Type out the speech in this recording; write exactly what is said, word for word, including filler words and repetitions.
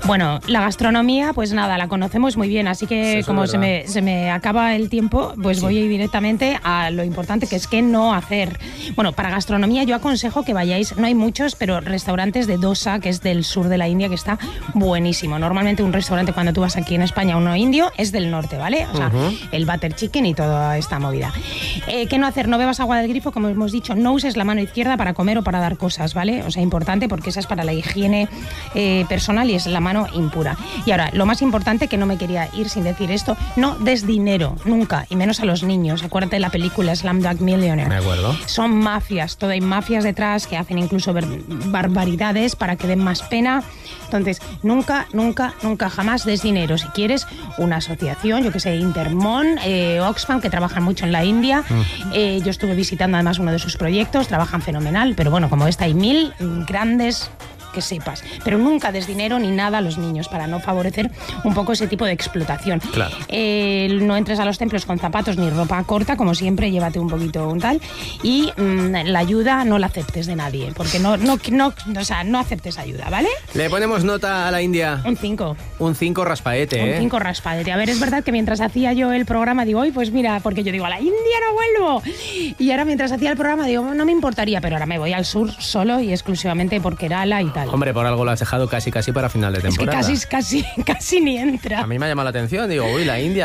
Bueno, la gastronomía, pues nada, la conocemos muy bien, así que Sí, como es se me, se me acaba el tiempo, pues sí. voy a ir directamente a lo importante, que es qué no hacer. Bueno, para gastronomía yo aconsejo que vayáis, no hay muchos, pero restaurantes de dosa, que es del sur de la India, que está buenísimo. Normalmente un restaurante cuando tú vas aquí en España, uno indio, es del norte, ¿vale? O sea, uh-huh. el butter chicken y toda esta movida. Eh, ¿Qué no hacer? No bebas agua del grifo, como hemos dicho, no uses la mano izquierda para comer o para dar cosas, ¿vale? O sea, importante porque esa es para la higiene eh, personal y es la mano impura. Y ahora, lo más importante, que no me quería ir sin decir esto, no des dinero, nunca, y menos a los niños. Acuérdate de la película Slumdog Millionaire. Me acuerdo. Son mafias, todo hay mafias detrás que hacen incluso barbaridades para que den más pena. Entonces, nunca, nunca, nunca, jamás des dinero. Si quieres, una asociación, yo que sé, Intermon, eh, Oxfam, que trabajan mucho en la India. Mm. Eh, yo estuve visitando además uno de sus proyectos, trabajan fenomenal, pero bueno, como esta hay mil grandes, que sepas, pero nunca des dinero ni nada a los niños para no favorecer un poco ese tipo de explotación. Claro. Eh, no entres a los templos con zapatos ni ropa corta, como siempre, llévate un poquito un tal, y mmm, la ayuda no la aceptes de nadie, porque no, no, no, o sea, no aceptes ayuda, ¿vale? Le ponemos nota a la India. Un cinco. Un cinco raspaete, ¿eh? Un cinco raspaete. A ver, es verdad que mientras hacía yo el programa digo, oye, pues mira, porque yo digo, a la India no vuelvo. Y ahora mientras hacía el programa digo, no me importaría, pero ahora me voy al sur solo y exclusivamente por Kerala y tal. Hombre, por algo lo has dejado casi casi para final de temporada. Es que casi, casi, casi ni entra. A mí me ha llamado la atención, digo, uy, la India.